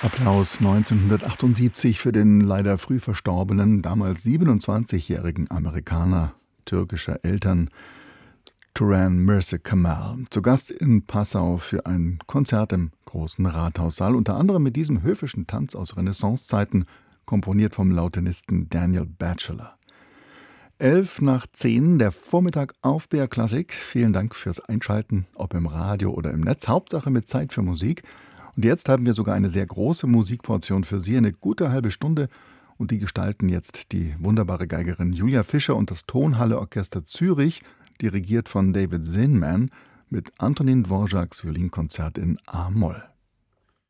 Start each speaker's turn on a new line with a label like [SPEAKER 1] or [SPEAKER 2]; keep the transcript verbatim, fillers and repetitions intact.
[SPEAKER 1] Applaus neunzehnhundertachtundsiebzig für den leider früh verstorbenen, damals siebenundzwanzigjährigen Amerikaner türkischer Eltern, Turan Mirza Kemal. Zu Gast in Passau für ein Konzert im Großen Rathaussaal, unter anderem mit diesem höfischen Tanz aus Renaissancezeiten, komponiert vom Lautenisten Daniel Batchelor. Elf nach zehn, der Vormittag auf B R Klassik. Vielen Dank fürs Einschalten, ob im Radio oder im Netz. Hauptsache mit Zeit für Musik. Und jetzt haben wir sogar eine sehr große Musikportion für Sie, eine gute halbe Stunde. Und die gestalten jetzt die wunderbare Geigerin Julia Fischer und das Tonhalle-Orchester Zürich, dirigiert von David Zinman, mit Antonin Dvořáks Violinkonzert in A-Moll.